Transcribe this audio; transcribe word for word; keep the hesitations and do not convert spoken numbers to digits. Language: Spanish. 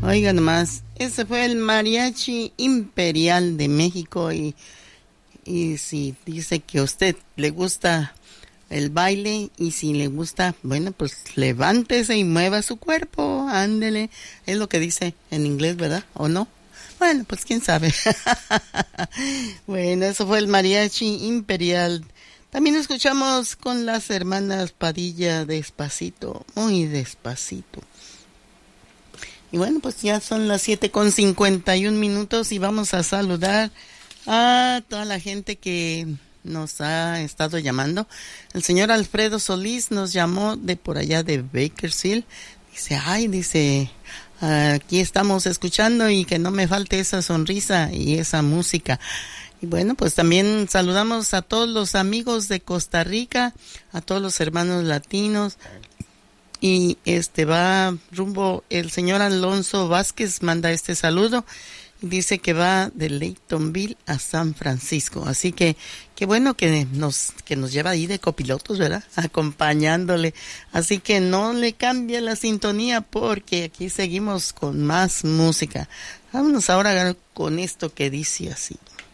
Oiga nomás, ese fue el Mariachi Imperial de México y, y si dice que a usted le gusta el baile y si le gusta, bueno, pues levántese y mueva su cuerpo, ándele, es lo que dice en inglés, ¿verdad? ¿O no? Bueno, pues quién sabe. Bueno, eso fue el Mariachi Imperial. También escuchamos con las hermanas Padilla, Despacito, muy despacito. Y bueno, pues ya son las siete con cincuenta y un minutos y vamos a saludar a toda la gente que nos ha estado llamando. El señor Alfredo Solís nos llamó de por allá de Bakersfield. Dice, ay, dice, aquí estamos escuchando y que no me falte esa sonrisa y esa música. Y bueno, pues también saludamos a todos los amigos de Costa Rica, a todos los hermanos latinos. Y este va rumbo, el señor Alonso Vázquez manda este saludo y dice que va de Laytonville a San Francisco. Así que qué bueno que nos que nos lleva ahí de copilotos, ¿verdad? Acompañándole. Así que no le cambie la sintonía porque aquí seguimos con más música. Vámonos ahora con esto que dice así.